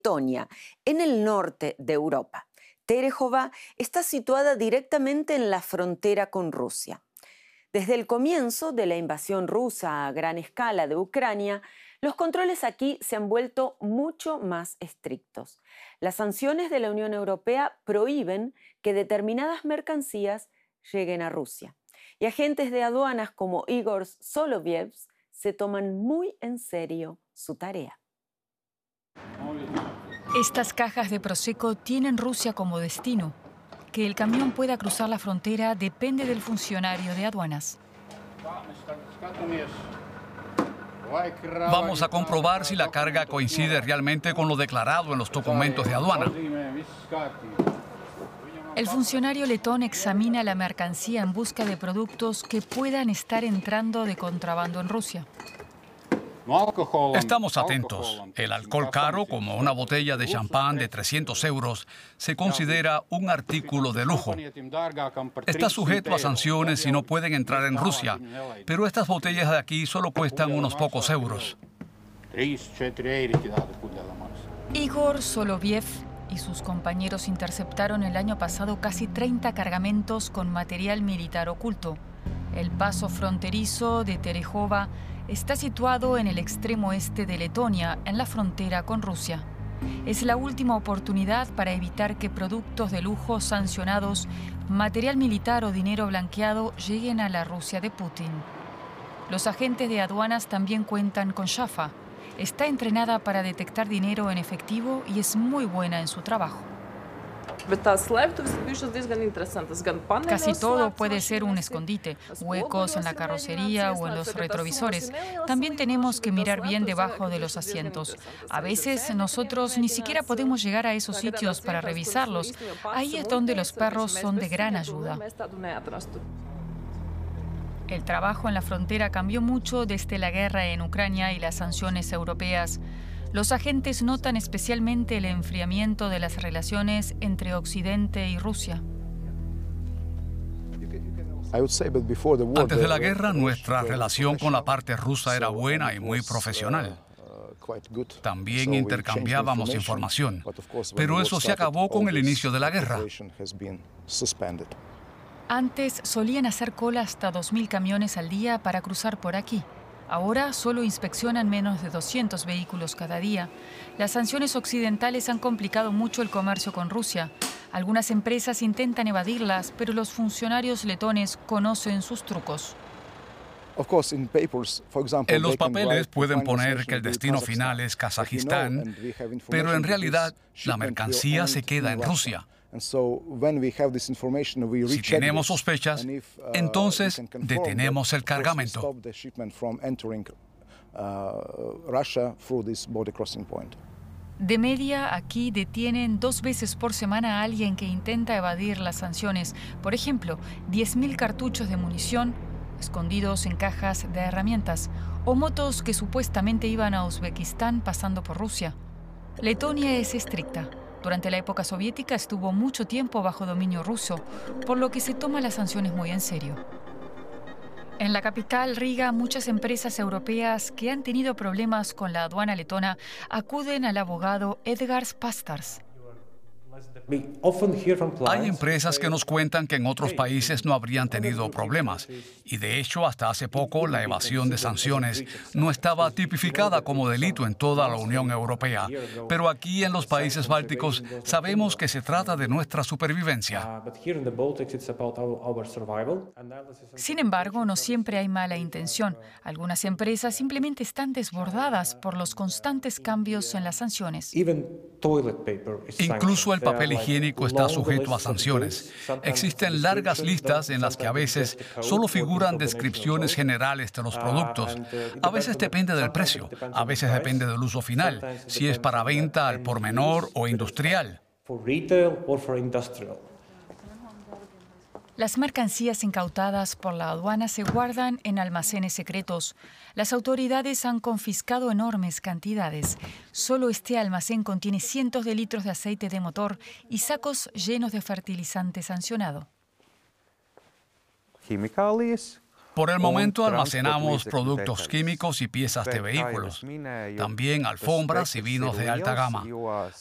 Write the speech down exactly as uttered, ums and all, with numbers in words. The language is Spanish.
Letonia, en el norte de Europa. Terehova está situada directamente en la frontera con Rusia. Desde el comienzo de la invasión rusa a gran escala de Ucrania, los controles aquí se han vuelto mucho más estrictos. Las sanciones de la Unión Europea prohíben que determinadas mercancías lleguen a Rusia. Y agentes de aduanas como Igor Soloviev se toman muy en serio su tarea. Estas cajas de Prosecco tienen Rusia como destino. Que el camión pueda cruzar la frontera depende del funcionario de aduanas. Vamos a comprobar si la carga coincide realmente con lo declarado en los documentos de aduana. El funcionario letón examina la mercancía en busca de productos que puedan estar entrando de contrabando en Rusia. Estamos atentos. El alcohol caro, como una botella de champán de trescientos euros, se considera un artículo de lujo. Está sujeto a sanciones y no pueden entrar en Rusia, pero estas botellas de aquí solo cuestan unos pocos euros. Igor Soloviev y sus compañeros interceptaron el año pasado casi treinta cargamentos con material militar oculto. El paso fronterizo de Terehova está situado en el extremo este de Letonia, en la frontera con Rusia. Es la última oportunidad para evitar que productos de lujo sancionados, material militar o dinero blanqueado lleguen a la Rusia de Putin. Los agentes de aduanas también cuentan con Shafa. Está entrenada para detectar dinero en efectivo y es muy buena en su trabajo. Casi todo puede ser un escondite, huecos en la carrocería o en los retrovisores. También tenemos que mirar bien debajo de los asientos. A veces nosotros ni siquiera podemos llegar a esos sitios para revisarlos. Ahí es donde los perros son de gran ayuda. El trabajo en la frontera cambió mucho desde la guerra en Ucrania y las sanciones europeas. Los agentes notan especialmente el enfriamiento de las relaciones entre Occidente y Rusia. Antes de la guerra, nuestra relación con la parte rusa era buena y muy profesional. También intercambiábamos información, pero eso se acabó con el inicio de la guerra. Antes solían hacer cola hasta dos mil camiones al día para cruzar por aquí. Ahora solo inspeccionan menos de doscientos vehículos cada día. Las sanciones occidentales han complicado mucho el comercio con Rusia. Algunas empresas intentan evadirlas, pero los funcionarios letones conocen sus trucos. En los papeles pueden poner que el destino final es Kazajistán, pero en realidad la mercancía se queda en Rusia. Si tenemos sospechas, entonces detenemos el cargamento. De media, aquí detienen dos veces por semana a alguien que intenta evadir las sanciones. Por ejemplo, diez mil cartuchos de munición escondidos en cajas de herramientas o motos que supuestamente iban a Uzbekistán pasando por Rusia. Letonia es estricta. Durante la época soviética estuvo mucho tiempo bajo dominio ruso, por lo que se toma las sanciones muy en serio. En la capital, Riga, muchas empresas europeas que han tenido problemas con la aduana letona acuden al abogado Edgars Pastars. Hay empresas que nos cuentan que en otros países no habrían tenido problemas y de hecho hasta hace poco la evasión de sanciones no estaba tipificada como delito en toda la Unión Europea, pero aquí en los países bálticos sabemos que se trata de nuestra supervivencia. Sin embargo, no siempre hay mala intención. Algunas empresas simplemente están desbordadas por los constantes cambios en las sanciones. Incluso el papel higiénico está sujeto a sanciones. Existen largas listas en las que a veces solo figuran descripciones generales de los productos. A veces depende del precio, a veces depende del uso final, si es para venta al por menor o industrial. Las mercancías incautadas por la aduana se guardan en almacenes secretos. Las autoridades han confiscado enormes cantidades. Solo este almacén contiene cientos de litros de aceite de motor y sacos llenos de fertilizante sancionado. Por el momento almacenamos productos químicos y piezas de vehículos, también alfombras y vinos de alta gama.